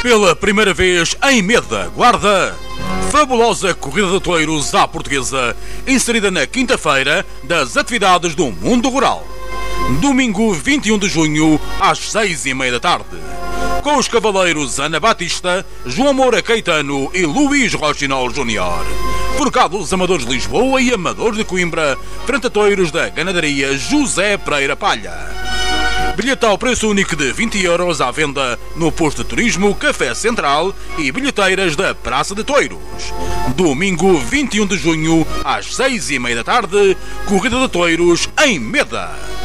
Pela primeira vez em Meda, Guarda, fabulosa corrida de touros à portuguesa, inserida na quinta-feira das atividades do mundo rural. Domingo 21 de junho, às 6:30 da tarde. Com os cavaleiros Ana Batista, João Moura Caetano e Luís Rochinol Júnior. Forcados Amadores de Lisboa e Amadores de Coimbra, frente a touros da ganadaria José Pereira Palha. Bilhete ao preço único de 20 euros à venda no posto de turismo Café Central e bilheteiras da Praça de Touros. Domingo 21 de junho, às 6:30 da tarde, corrida de touros em Meda.